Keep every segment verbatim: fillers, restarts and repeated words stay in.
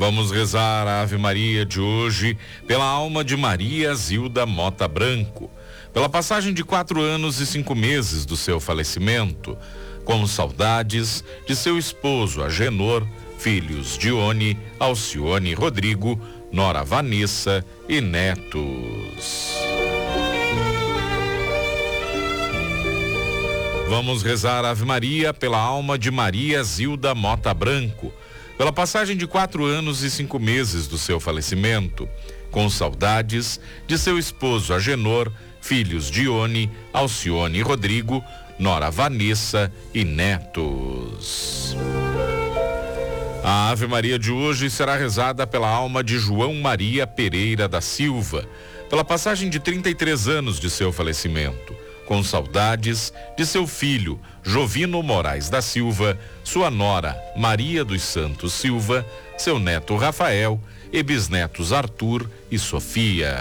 Vamos rezar a Ave Maria de hoje pela alma de Maria Zilda Mota Branco, pela passagem de quatro anos e cinco meses do seu falecimento, com saudades de seu esposo Agenor, filhos Dione, Alcione, Rodrigo, nora Vanessa e netos. Vamos rezar a Ave Maria pela alma de Maria Zilda Mota Branco, pela passagem de quatro anos e cinco meses do seu falecimento, com saudades de seu esposo Agenor, filhos Dione, Alcione e Rodrigo, nora Vanessa e netos. A Ave Maria de hoje será rezada pela alma de João Maria Pereira da Silva, pela passagem de trinta e três anos de seu falecimento, com saudades de seu filho Jovino Moraes da Silva, sua nora Maria dos Santos Silva, seu neto Rafael e bisnetos Arthur e Sofia.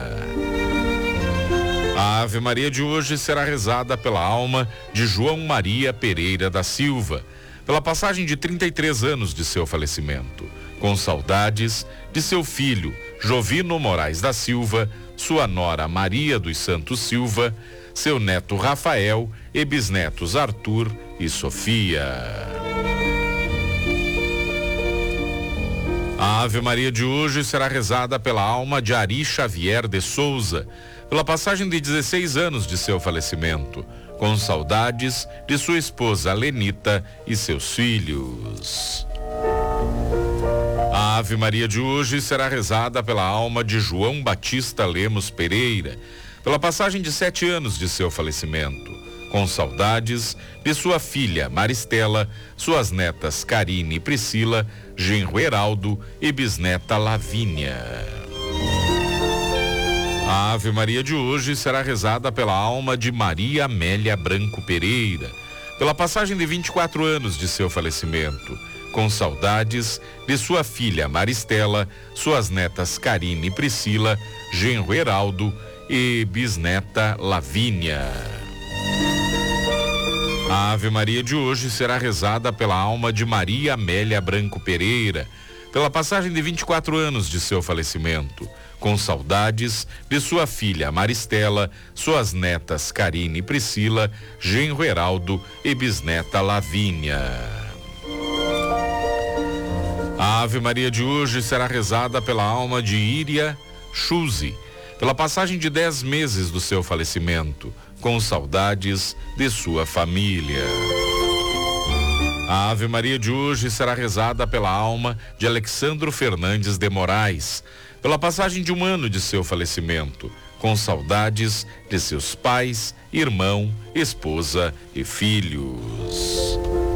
A Ave Maria de hoje será rezada pela alma de João Maria Pereira da Silva, pela passagem de trinta e três anos de seu falecimento, com saudades de seu filho Jovino Moraes da Silva, sua nora Maria dos Santos Silva, seu neto Rafael e bisnetos Arthur e Sofia. A Ave Maria de hoje será rezada pela alma de Ari Xavier de Souza, pela passagem de dezesseis anos de seu falecimento, com saudades de sua esposa Lenita e seus filhos. A Ave Maria de hoje será rezada pela alma de João Batista Lemos Pereira, pela passagem de sete anos de seu falecimento, com saudades de sua filha Maristela, suas netas Karine e Priscila, genro Heraldo e bisneta Lavínia. A Ave Maria de hoje será rezada pela alma de Maria Amélia Branco Pereira, pela passagem de vinte e quatro anos de seu falecimento, com saudades de sua filha Maristela, suas netas Karine e Priscila, genro Heraldo e bisneta Lavínia. A Ave Maria de hoje será rezada pela alma de Maria Amélia Branco Pereira, pela passagem de vinte e quatro anos de seu falecimento, com saudades de sua filha Maristela, suas netas Karine e Priscila, genro Heraldo e bisneta Lavínia. A Ave Maria de hoje será rezada pela alma de Iria Chuzi, pela passagem de dez meses do seu falecimento, com saudades de sua família. A Ave Maria de hoje será rezada pela alma de Alexandro Fernandes de Moraes, pela passagem de um ano de seu falecimento, com saudades de seus pais, irmão, esposa e filhos.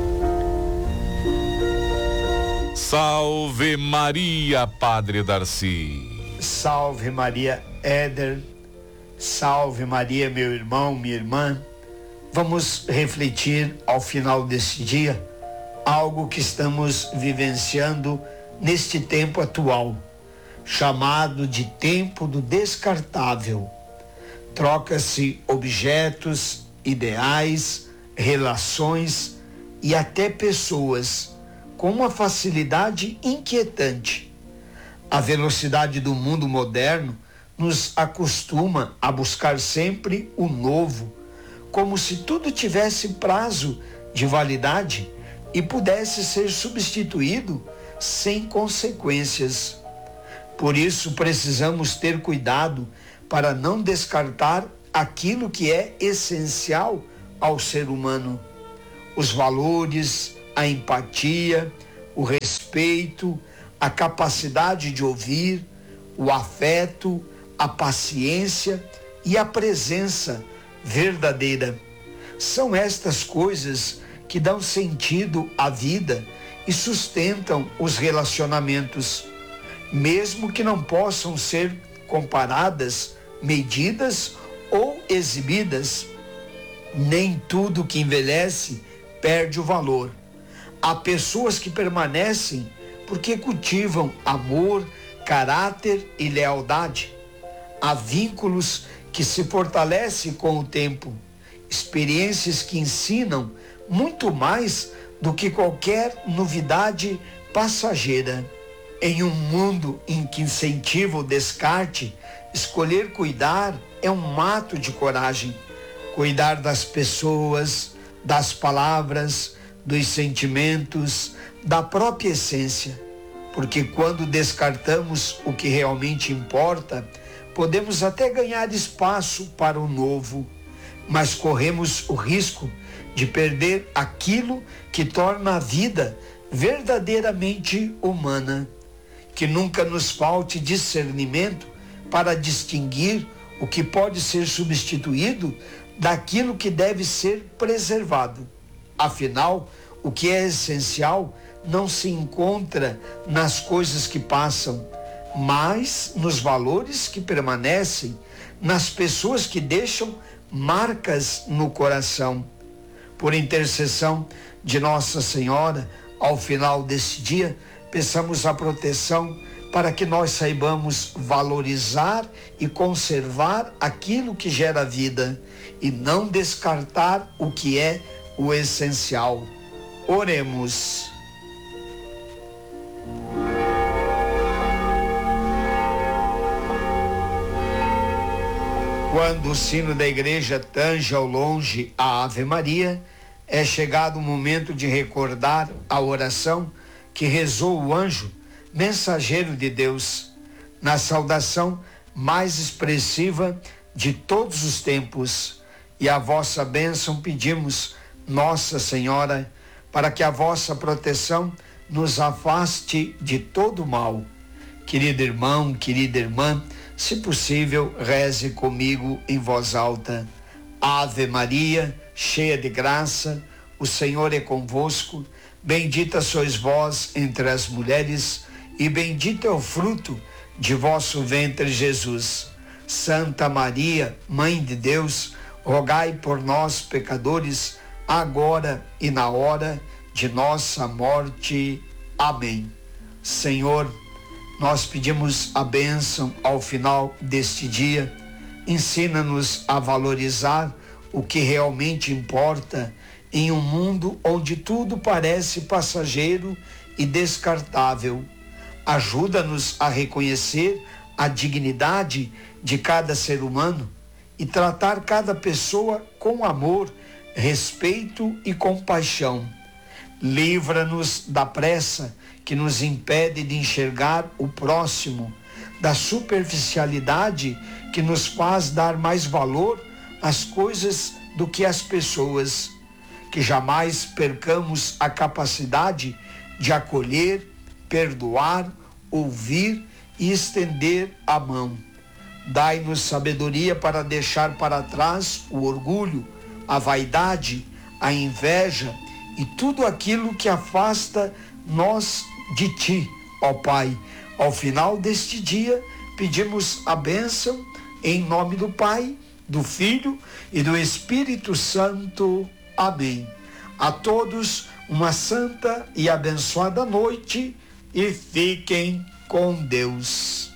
Salve Maria, Padre Darcy. Salve Maria, Éder. Salve Maria, meu irmão, minha irmã. Vamos refletir ao final desse dia algo que estamos vivenciando neste tempo atual, chamado de tempo do descartável. Troca-se objetos, ideais, relações e até pessoas com uma facilidade inquietante. A velocidade do mundo moderno nos acostuma a buscar sempre o novo, como se tudo tivesse prazo de validade e pudesse ser substituído sem consequências. Por isso precisamos ter cuidado para não descartar aquilo que é essencial ao ser humano: os valores, a empatia, o respeito, a capacidade de ouvir, o afeto, a paciência e a presença verdadeira. São estas coisas que dão sentido à vida e sustentam os relacionamentos, mesmo que não possam ser comparadas, medidas ou exibidas. Nem tudo que envelhece perde o valor. Há pessoas que permanecem porque cultivam amor, caráter e lealdade. Há vínculos que se fortalecem com o tempo, experiências que ensinam muito mais do que qualquer novidade passageira. Em um mundo em que incentiva o descarte, escolher cuidar é um ato de coragem. Cuidar das pessoas, das palavras, dos sentimentos, da própria essência. Porque quando descartamos o que realmente importa, podemos até ganhar espaço para o novo, mas corremos o risco de perder aquilo que torna a vida verdadeiramente humana. Que nunca nos falte discernimento para distinguir o que pode ser substituído daquilo que deve ser preservado. Afinal, o que é essencial não se encontra nas coisas que passam, mas nos valores que permanecem, nas pessoas que deixam marcas no coração. Por intercessão de Nossa Senhora, ao final desse dia, peçamos a proteção para que nós saibamos valorizar e conservar aquilo que gera vida e não descartar o que é o essencial. Oremos. Quando o sino da igreja tange ao longe a Ave Maria, é chegado o momento de recordar a oração que rezou o anjo, mensageiro de Deus, na saudação mais expressiva de todos os tempos. E a vossa bênção pedimos, Nossa Senhora, para que a vossa proteção nos afaste de todo mal. Querido irmão, querida irmã, se possível, reze comigo em voz alta. Ave Maria, cheia de graça, o Senhor é convosco. Bendita sois vós entre as mulheres, e bendito é o fruto de vosso ventre, Jesus. Santa Maria, Mãe de Deus, rogai por nós, pecadores, agora e na hora de nossa morte. Amém. Senhor, nós pedimos a bênção ao final deste dia. Ensina-nos a valorizar o que realmente importa em um mundo onde tudo parece passageiro e descartável. Ajuda-nos a reconhecer a dignidade de cada ser humano e tratar cada pessoa com amor, respeito e compaixão. Livra-nos da pressa que nos impede de enxergar o próximo, da superficialidade que nos faz dar mais valor às coisas do que às pessoas. Que jamais percamos a capacidade de acolher, perdoar, ouvir e estender a mão. Dai-nos sabedoria para deixar para trás o orgulho, a vaidade, a inveja e tudo aquilo que afasta nós de ti, ó Pai. Ao final deste dia, pedimos a bênção em nome do Pai, do Filho e do Espírito Santo. Amém. A todos uma santa e abençoada noite e fiquem com Deus.